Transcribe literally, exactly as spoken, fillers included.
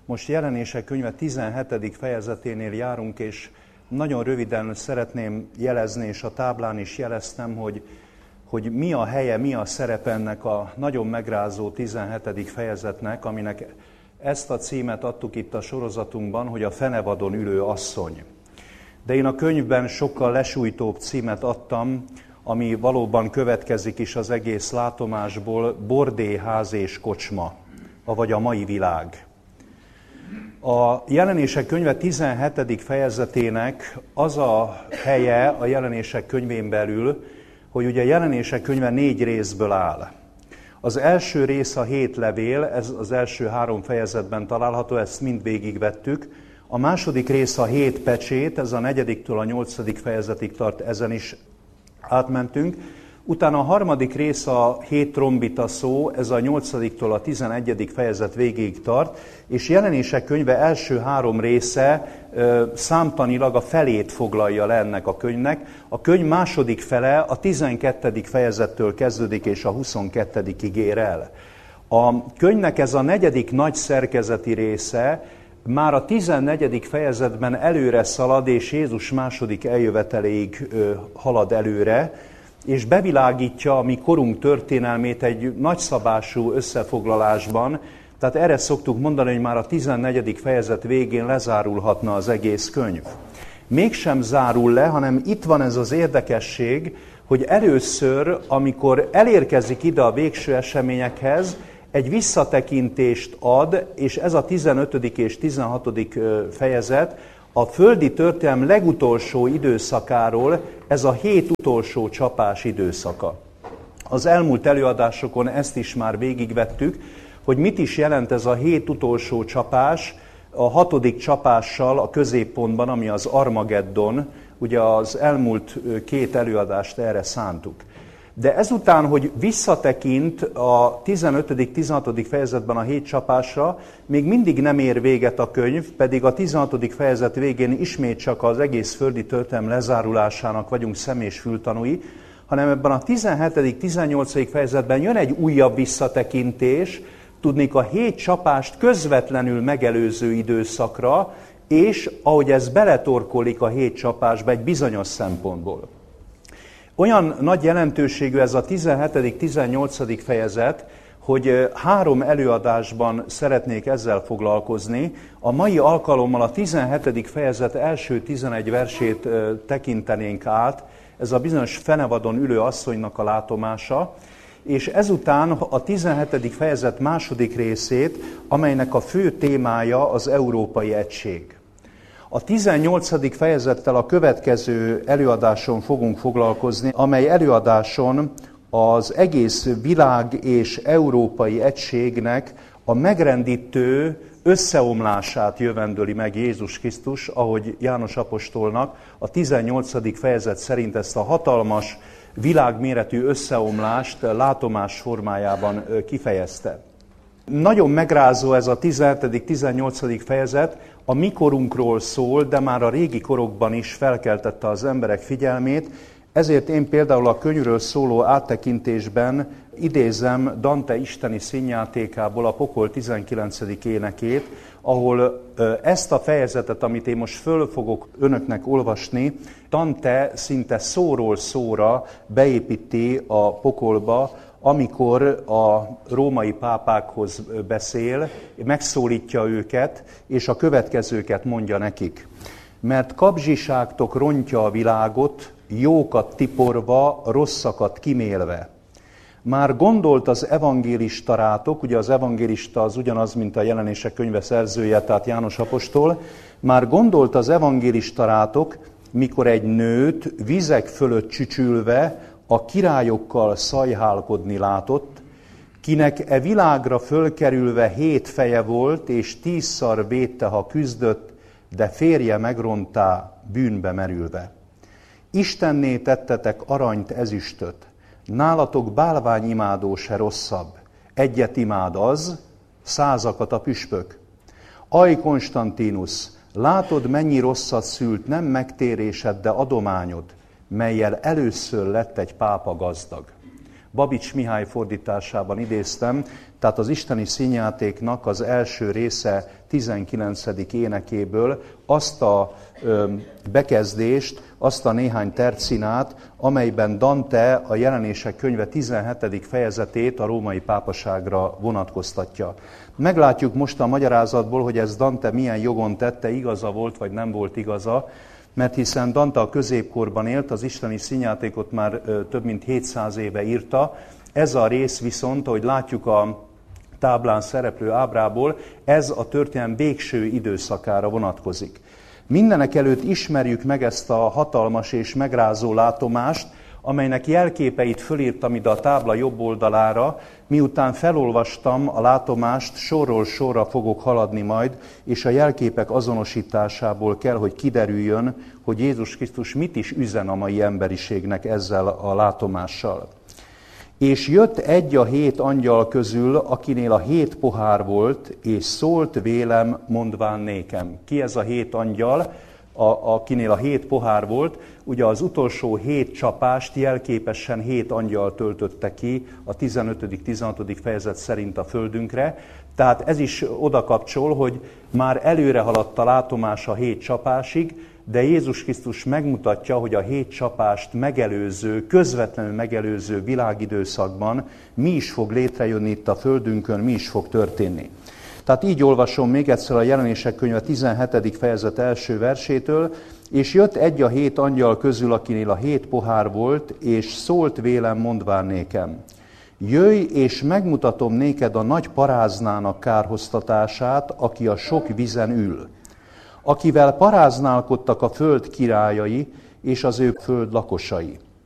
Most Jelenések könyve tizenhetedik fejezeténél járunk, és nagyon röviden szeretném jelezni, és a táblán is jeleztem, hogy, hogy mi a helye, mi a szerepe ennek a nagyon megrázó tizenhetedik fejezetnek, aminek ezt a címet adtuk itt a sorozatunkban, hogy a fenevadon ülő asszony. De én a könyvben sokkal lesújtóbb címet adtam, ami valóban következik is az egész látomásból, bordélyház és kocsma, avagy a mai világ. A Jelenések könyve tizenhetedik fejezetének az a helye a Jelenések könyvén belül, hogy ugye a Jelenések könyve négy részből áll. Az első rész a hét levél, ez az első három fejezetben található, ezt mind végigvettük. A második rész a hét pecsét, ez a negyediktől a nyolcadik fejezetig tart, ezen is átmentünk. Utána a harmadik rész a hét trombita szó, ez a nyolcadiktól a tizenegyedik fejezet végéig tart, és Jelenések könyve első három része ö, számtanilag a felét foglalja le ennek a könyvnek. A könyv második fele a tizenkettedik fejezettől kezdődik, és a huszonkettedik ér el. A könyvnek ez a negyedik nagy szerkezeti része már a tizennegyedik fejezetben előre szalad, és Jézus második eljöveteléig ö, halad előre, és bevilágítja a mi korunk történelmét egy nagyszabású összefoglalásban. Tehát erre szoktuk mondani, hogy már a tizennegyedik fejezet végén lezárulhatna az egész könyv. Mégsem zárul le, hanem itt van ez az érdekesség, hogy először, amikor elérkezik ide a végső eseményekhez, egy visszatekintést ad, és ez a tizenötödik és tizenhatodik fejezet, a földi történelem legutolsó időszakáról, ez a hét utolsó csapás időszaka. Az elmúlt előadásokon ezt is már végigvettük, hogy mit is jelent ez a hét utolsó csapás, a hatodik csapással a középpontban, ami az Armageddon, ugye az elmúlt két előadást erre szántuk. De ezután, hogy visszatekint a tizenötödik tizenhatodik fejezetben a hét csapásra, még mindig nem ér véget a könyv, pedig a tizenhatodik fejezet végén ismét csak az egész földi történelem lezárulásának vagyunk szem- és fültanúi, hanem ebben a tizenhetedik tizennyolcadik fejezetben jön egy újabb visszatekintés, tudnék a hét csapást közvetlenül megelőző időszakra, és ahogy ez beletorkolik a hét csapásba egy bizonyos szempontból. Olyan nagy jelentőségű ez a tizenhetedik tizennyolcadik fejezet, hogy három előadásban szeretnék ezzel foglalkozni. A mai alkalommal a tizenhetedik fejezet első tizenegy versét tekintenénk át, ez a bizonyos fenevadon ülő asszonynak a látomása, és ezután a tizenhetedik fejezet második részét, amelynek a fő témája az európai egység. A tizennyolcadik fejezettel a következő előadáson fogunk foglalkozni, amely előadáson az egész világ és európai egységnek a megrendítő összeomlását jövendöli meg Jézus Krisztus, ahogy János apostolnak a tizennyolcadik fejezet szerint ezt a hatalmas világméretű összeomlást látomás formájában kifejezte. Nagyon megrázó ez a tizenhetedik tizennyolcadik fejezet, a mi korunkról szól, de már a régi korokban is felkeltette az emberek figyelmét, ezért én például a könyvről szóló áttekintésben idézem Dante isteni színjátékából a Pokol tizenkilencedik énekét, ahol ezt a fejezetet, amit én most föl fogok önöknek olvasni, Dante szinte szóról szóra beépíti a pokolba, amikor a római pápákhoz beszél, megszólítja őket, és a következőket mondja nekik. Mert kapzsiságtok rontja a világot, jókat tiporva, rosszakat kimélve. Már gondolt az evangélista rátok, ugye az evangélista az ugyanaz, mint a Jelenések könyve szerzője, tehát János apostol, már gondolt az evangélista rátok, mikor egy nőt vizek fölött csücsülve, a királyokkal szajhálkodni látott, kinek e világra fölkerülve hét feje volt, és tízszor védte, ha küzdött, de férje megrontá, bűnbe merülve. Istenné tettetek aranyt, ezüstöt, nálatok bálványimádó se rosszabb, egyet imád az, százakat a püspök. Aj, Konstantinus, látod, mennyi rosszat szült, nem megtérésed, de adományod, mellyel először lett egy pápa gazdag. Babics Mihály fordításában idéztem, tehát az isteni színjátéknak az első része tizenkilencedik énekéből azt a ö, bekezdést, azt a néhány tercinát, amelyben Dante a Jelenések könyve tizenhetedik fejezetét a római pápaságra vonatkoztatja. Meglátjuk most a magyarázatból, hogy ez Dante milyen jogon tette, igaza volt vagy nem volt igaza, mert hiszen Dante a középkorban élt, az isteni színjátékot már ö, több mint hétszáz éve írta. Ez a rész viszont, ahogy látjuk a táblán szereplő ábrából, ez a történelem végső időszakára vonatkozik. Mindenek előtt ismerjük meg ezt a hatalmas és megrázó látomást, amelynek jelképeit fölírtam ide a tábla jobb oldalára, miután felolvastam a látomást, sorról sorra fogok haladni majd, és a jelképek azonosításából kell, hogy kiderüljön, hogy Jézus Krisztus mit is üzen a mai emberiségnek ezzel a látomással. És jött egy a hét angyal közül, akinél a hét pohár volt, és szólt vélem, mondván nékem. Ki ez a hét angyal, a, akinél a hét pohár volt? Ugye az utolsó hét csapást jelképesen hét angyal töltötte ki a tizenötödik-tizenhatodik fejezet szerint a földünkre. Tehát ez is oda kapcsol, hogy már előre haladt a látomás a hét csapásig, de Jézus Krisztus megmutatja, hogy a hét csapást megelőző, közvetlenül megelőző világidőszakban mi is fog létrejönni itt a földünkön, mi is fog történni. Tehát így olvasom még egyszer a Jelenések könyve tizenhetedik fejezet első versétől, és jött egy a hét angyal közül, akinél a hét pohár volt, és szólt vélem, mondván nékem. Jöjj, és megmutatom néked a nagy paráznának kárhoztatását, aki a sok vizen ül, akivel paráználkodtak a föld királyai és az ő föld lakosai.